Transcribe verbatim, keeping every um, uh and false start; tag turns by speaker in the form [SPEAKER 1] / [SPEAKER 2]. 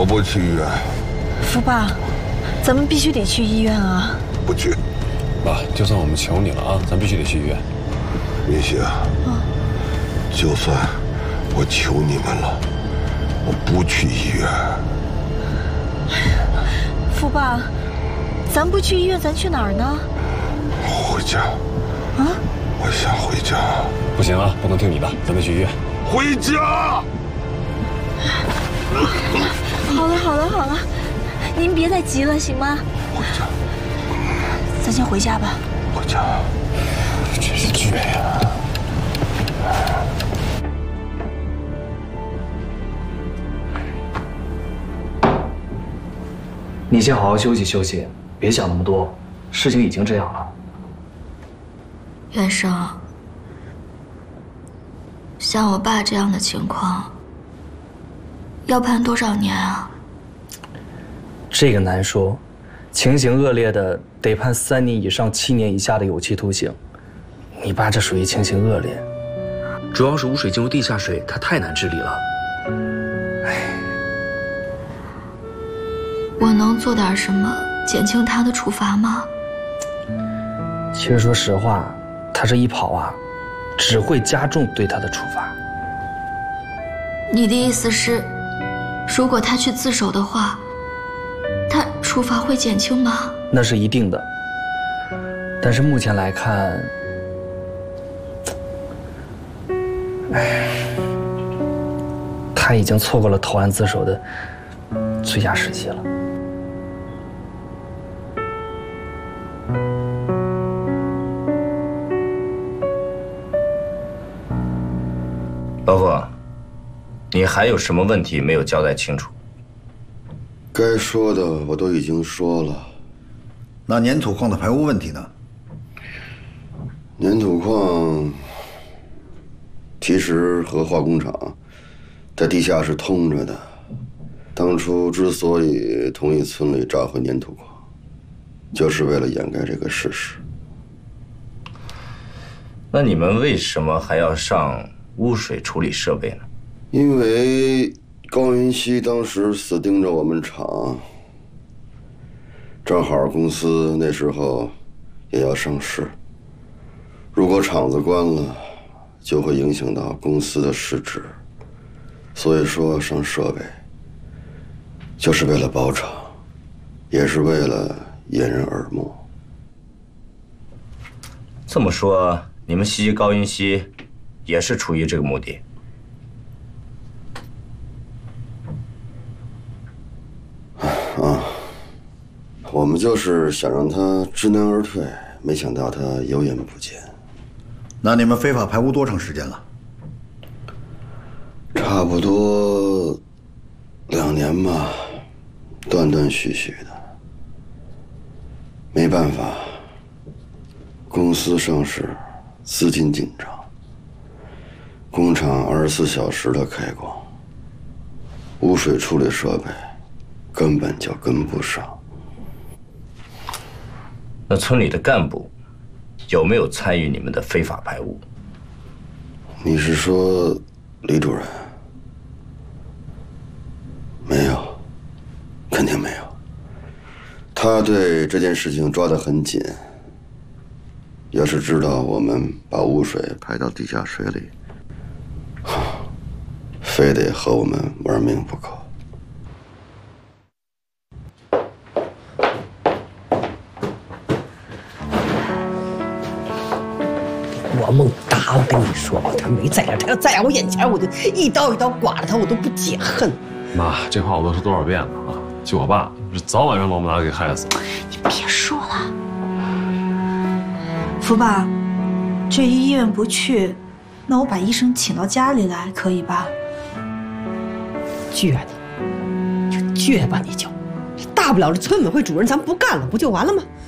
[SPEAKER 1] 我不去医院。
[SPEAKER 2] 福爸，咱们必须得去医院啊！
[SPEAKER 1] 不去。
[SPEAKER 3] 爸，就算我们求你了啊，咱必须得去医院。
[SPEAKER 1] 云溪啊，嗯、就算我求你们了，我不去医院。
[SPEAKER 2] 福爸，咱不去医院，咱去哪儿呢？
[SPEAKER 1] 回家。
[SPEAKER 2] 啊？
[SPEAKER 1] 我想回家。
[SPEAKER 3] 不行啊，不能听你的，咱得去医院。
[SPEAKER 1] 回家。
[SPEAKER 2] 好了好了好了，您别再急了，行吗？
[SPEAKER 1] 回家。
[SPEAKER 2] 咱先回家吧。
[SPEAKER 1] 回家。真是倔呀！
[SPEAKER 4] 你先好好休息休息，别想那么多，事情已经这样了。
[SPEAKER 5] 袁生，像我爸这样的情况，要判多少年啊？
[SPEAKER 4] 这个难说，情形恶劣的得判三年以上七年以下的有期徒刑。你爸这属于情形恶劣，主要是污水进入地下水，它太难治理了。唉，
[SPEAKER 5] 我能做点什么减轻他的处罚吗？
[SPEAKER 4] 其实说实话，他这一跑啊，只会加重对他的处罚。
[SPEAKER 5] 你的意思是，如果他去自首的话，他处罚会减轻吗？
[SPEAKER 4] 那是一定的。但是目前来看，唉，他已经错过了投案自首的最佳时机了。
[SPEAKER 6] 老傅，你还有什么问题没有交代清楚？
[SPEAKER 1] 该说的我都已经说了。
[SPEAKER 7] 那粘土矿的排污问题呢？
[SPEAKER 1] 粘土矿其实和化工厂在地下是通着的。当初之所以同意村里炸毁粘土矿，就是为了掩盖这个事实。
[SPEAKER 6] 那你们为什么还要上污水处理设备呢？
[SPEAKER 1] 因为高云熙当时死盯着我们厂，正好公司那时候也要上市，如果厂子关了，就会影响到公司的市值，所以说上设备就是为了保厂，也是为了掩人耳目。
[SPEAKER 6] 这么说，你们袭击高云熙也是出于这个目的？
[SPEAKER 1] 啊，我们就是想让他知难而退，没想到他有眼不见。
[SPEAKER 7] 那你们非法排污多长时间了？
[SPEAKER 1] 差不多两年吧，断断续续的。没办法，公司上市，资金紧张，工厂二十四小时的开工，污水处理设备根本就跟不上。
[SPEAKER 6] 那村里的干部有没有参与你们的非法排污？
[SPEAKER 1] 你是说李主任？没有，肯定没有。他对这件事情抓得很紧。要是知道我们把污水排到地下水里，非得和我们玩命不可。
[SPEAKER 8] 我孟达，我跟你说吧，他没在这儿，他要在我眼前，我就一刀一刀剐了他，我都不解恨。
[SPEAKER 3] 妈，这话我都说多少遍了啊！就我爸是早晚让罗孟达给害死。
[SPEAKER 2] 你别说了。福爸，这医院不去，那我把医生请到家里来，可以吧？
[SPEAKER 8] 倔你，就倔吧你就，大不了这村委会主任咱不干了，不就完了吗？